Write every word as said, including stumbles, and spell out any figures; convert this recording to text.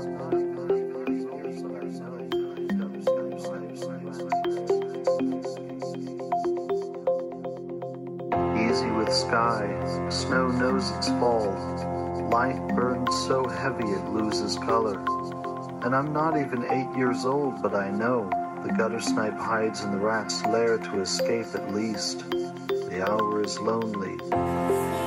Easy with sky, snow knows its fall. Light burns so heavy it loses color. And I'm not even eight years old, but I know the gutter snipe hides in the rat's lair to escape at least. The hour is lonely.